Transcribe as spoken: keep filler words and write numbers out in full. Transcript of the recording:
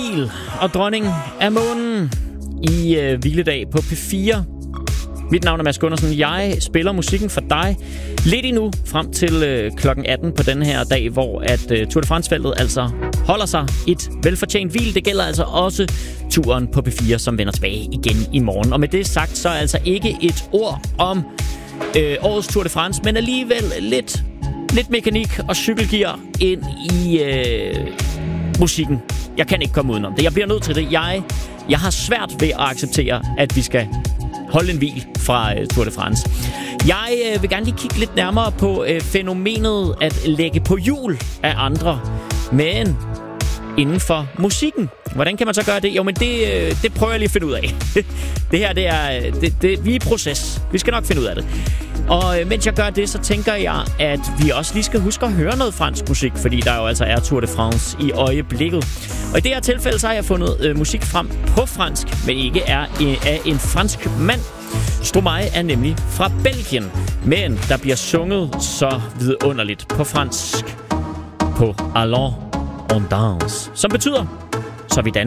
Emil og Dronning af Månen i øh, Hviledag på P fire. Mit navn er Mads Gundersen. Jeg spiller musikken for dig lidt endnu frem til øh, klokken atten på den her dag, hvor at øh, Tour de France-feltet altså holder sig et velfortjent hvil. Det gælder altså også turen på P fire, som vender tilbage igen i morgen. Og med det sagt, så er altså ikke et ord om øh, årets Tour de France, men alligevel lidt, lidt mekanik og cykelgear ind i øh, musikken. Jeg kan ikke komme udenom det. Jeg bliver nødt til det. Jeg, jeg har svært ved at acceptere, at vi skal holde en hvil fra uh, Tour de France. Jeg uh, vil gerne lige kigge lidt nærmere på uh, fænomenet at lægge på hjul af andre, men inden for musikken. Hvordan kan man så gøre det? Jo, men det, uh, det prøver jeg lige at finde ud af. Det her, det er, det, det, vi er i proces. Vi skal nok finde ud af det. Og mens jeg gør det, så tænker jeg, at vi også lige skal huske at høre noget fransk musik, fordi der jo altså er Tour de France i øjeblikket. Og i det her tilfælde, så har jeg fundet øh, musik frem på fransk, men ikke er øh, af en fransk mand. Stromae er nemlig fra Belgien, men der bliver sunget så vidunderligt på fransk på Allons on danse, som betyder, så vi danser.